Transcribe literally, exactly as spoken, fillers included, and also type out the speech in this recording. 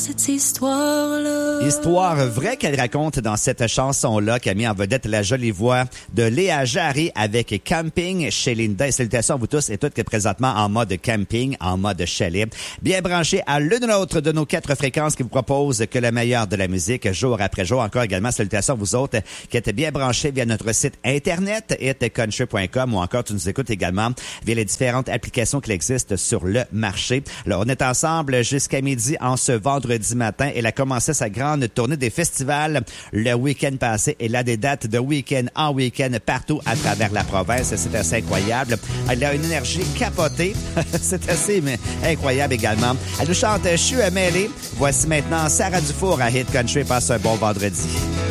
Cette histoire-là. Histoire vraie qu'elle raconte dans cette chanson-là qui a mis en vedette la jolie voix de Léa Jarry avec Camping chez Linda. Et salutations à vous tous et toutes qui est présentement en mode camping, en mode chalet. Bien branché à l'une ou l'autre de nos quatre fréquences qui vous proposent que le meilleur de la musique jour après jour. Encore également, salutations à vous autres qui êtes bien branchés via notre site internet hit country point com ou encore tu nous écoutes également via les différentes applications qui existent sur le marché. Alors, on est ensemble jusqu'à midi en ce vendredi matin. Elle a commencé sa grande tournée des festivals le week-end passé. Elle a des dates de week-end en week-end partout à travers la province. C'est assez incroyable. Elle a une énergie capotée. C'est assez mais incroyable également. Elle nous chante « Je suis mêlée ». Voici maintenant Sarah Dufour à Hit Country. Passe un bon vendredi.